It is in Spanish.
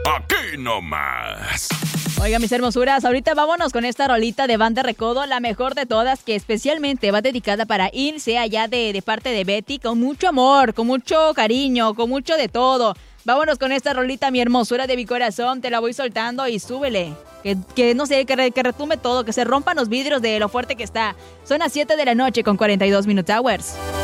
Aquí nomás. Oiga, mis hermosuras, ahorita vámonos con esta rolita de Banda Recodo, la mejor de todas, que especialmente va dedicada para Ilse, allá de parte de Betty, con mucho amor, con mucho cariño, con mucho de todo. Vámonos con esta rolita, mi hermosura de mi corazón, te la voy soltando y súbele. Que no sé, que retumbe todo, que se rompan los vidrios de lo fuerte que está. Son las 7 de la noche con 42 Minute Hours.